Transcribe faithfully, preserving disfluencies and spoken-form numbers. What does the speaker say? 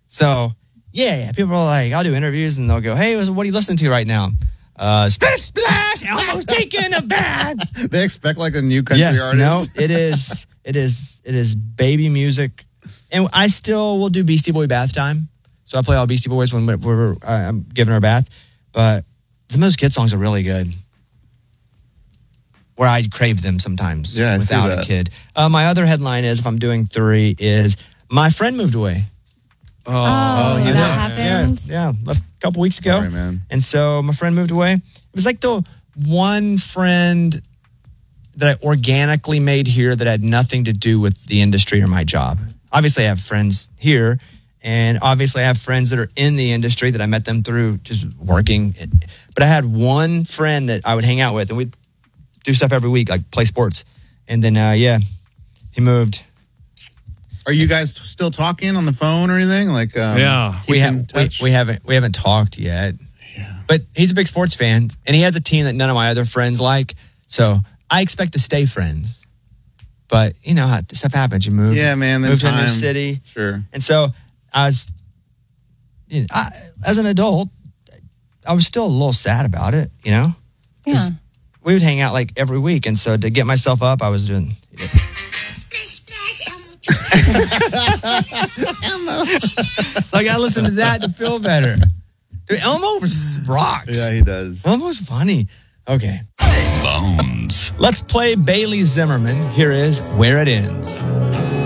So, yeah, yeah, people are like, I'll do interviews and they'll go, hey, what are you listening to right now? Uh, Splash, splash, Elmo's taking a bath. They expect like a new country yes, artist. No, it is, it is, it is baby music. And I still will do Beastie Boy bath time. So I play all Beastie Boys when we're, I'm giving her a bath. But some of those kid songs are really good. Where I crave them sometimes yeah, without a kid. Uh, my other headline is, if I'm doing three, is my friend moved away. Oh, oh yeah, that happened? Yeah, yeah, left a couple weeks ago. Sorry, man. And so my friend moved away. It was like the one friend that I organically made here that had nothing to do with the industry or my job. Obviously, I have friends here, and obviously I have friends that are in the industry that I met them through just working. But I had one friend that I would hang out with, and we'd do stuff every week, like play sports. And then, uh, yeah, he moved. Are you guys still talking on the phone or anything? Like, um, yeah, we have we, we haven't we haven't talked yet. Yeah, but he's a big sports fan, and he has a team that none of my other friends like. So I expect to stay friends. But you know how stuff happens. You move, yeah, man. Move to a time, new city, sure. And so I was, you know, I, as an adult, I was still a little sad about it. You know, yeah. We would hang out like every week, and so to get myself up, I was doing. You know, Elmo. So I gotta listen to that to feel better. Dude, Elmo rocks. Yeah, he does. Elmo's funny. Okay. Bones. Let's play Bailey Zimmerman. Here is Where It Ends.